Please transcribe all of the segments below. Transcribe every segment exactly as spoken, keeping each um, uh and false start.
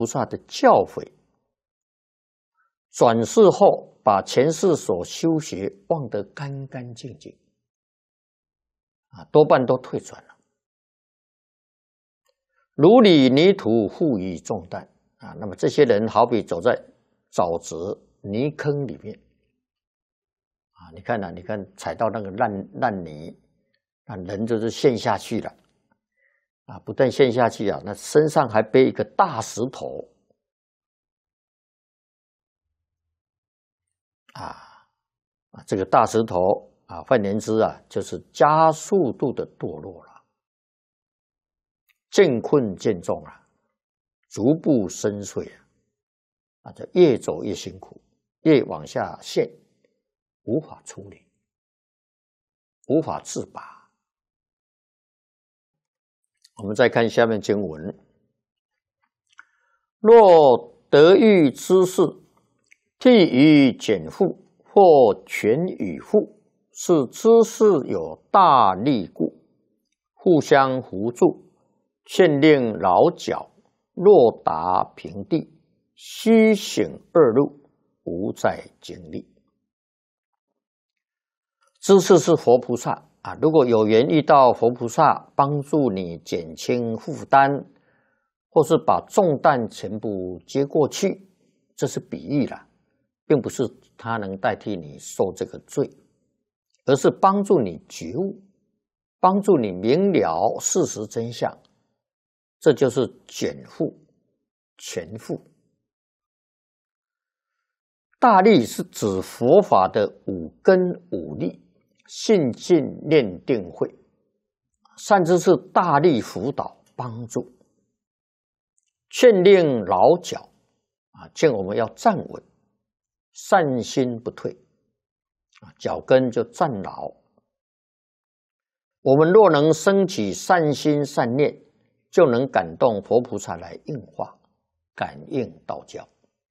菩萨的教诲，转世后把前世所修学忘得干干净净，啊，多半都退转了。如履泥土，负以重担啊。那么这些人好比走在沼泽泥坑里面啊，你看呐、啊，你看踩到那个烂烂泥，那人就是陷下去了啊！不但陷下去啊，那身上还背一个大石头啊啊！这个大石头啊，换言之啊，就是加速度的堕落了，渐困渐重啊，逐步深邃啊，啊，就越走越辛苦，越往下陷，无法处理，无法自拔。我们再看下面经文：若得遇之事，替于减负，或全与负，是知识有大利故，互相扶助，劝令劳脚，若达平地，须醒二路，无再经历。知识是佛菩萨啊，如果有缘遇到佛菩萨，帮助你减轻负担，或是把重担全部接过去，这是比喻啦，并不是他能代替你受这个罪，而是帮助你觉悟，帮助你明了事实真相，这就是减负、全负。大利是指佛法的五根五力。信进念定慧，善知识大力辅导帮助，劝令劳脚啊，劝我们要站稳，善心不退啊，脚跟就站牢。我们若能升起善心善念，就能感动佛菩萨来应化，感应道教。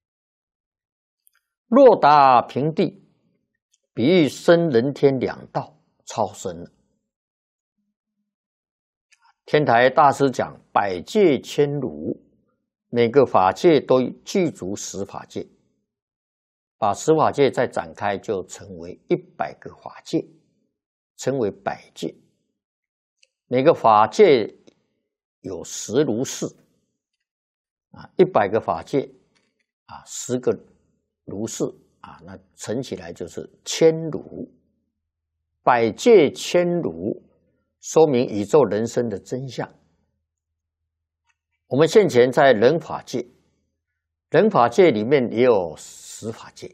若达平地，比喻生人天两道超生了。天台大师讲百界千如，每个法界都具足十法界，把十法界再展开，就成为一百个法界，称为百界。每个法界有十如是啊，一百个法界啊，十个如是。啊，那乘起来就是千如，百界千如，说明宇宙人生的真相。我们现前在人法界，人法界里面也有十法界。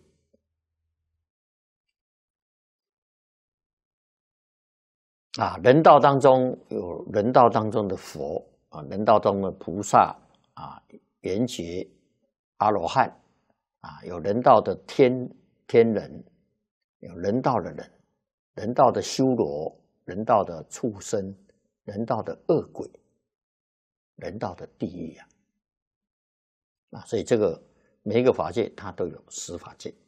啊，人道当中有人道当中的佛啊，人道中的菩萨啊，圆觉、阿罗汉。啊，有人道的天天人，有人道的人，人道的修罗，人道的畜生，人道的恶鬼，人道的地狱啊！啊，所以这个每一个法界它都有十法界，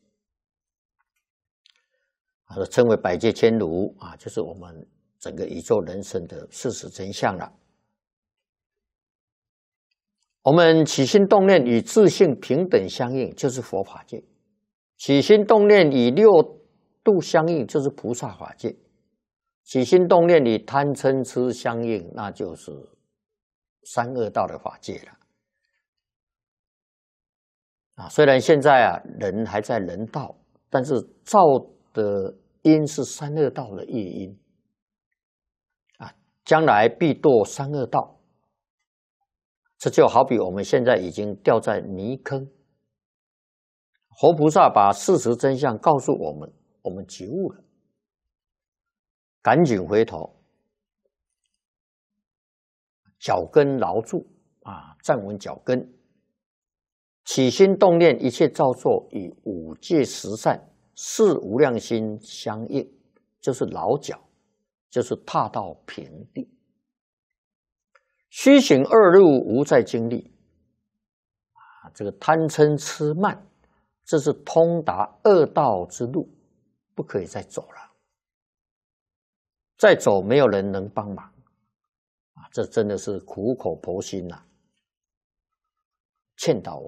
啊，称为百界千如啊，就是我们整个宇宙人生的事实真相了。我们起心动念与自性平等相应，就是佛法界；起心动念与六度相应，就是菩萨法界；起心动念与贪嗔痴相应，那就是三恶道的法界了。啊，虽然现在啊人还在人道，但是造的因是三恶道的业因啊，将来必堕三恶道。这就好比我们现在已经掉在泥坑，活菩萨把事实真相告诉我们，我们觉悟了，赶紧回头，脚跟牢住啊，站稳脚跟，起心动念一切造作与五戒十善、四无量心相应，就是牢脚，就是踏到平地。虚行二路，无再经历啊！这个贪嗔痴慢，这是通达恶道之路，不可以再走了。再走，没有人能帮忙啊！这真的是苦口婆心呐、啊。 劝导